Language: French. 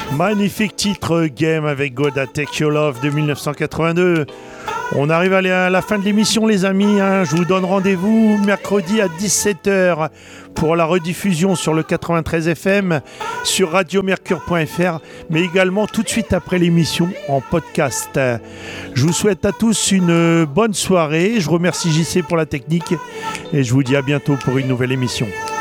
Magnifique titre Game avec Gotta Take Your Love de 1982. On arrive à la fin de l'émission les amis, je vous donne rendez-vous mercredi à 17h pour la rediffusion sur le 93 FM, sur radiomercure.fr, mais également tout de suite après l'émission en podcast. Je vous souhaite à tous une bonne soirée, je remercie JC pour la technique et je vous dis à bientôt pour une nouvelle émission.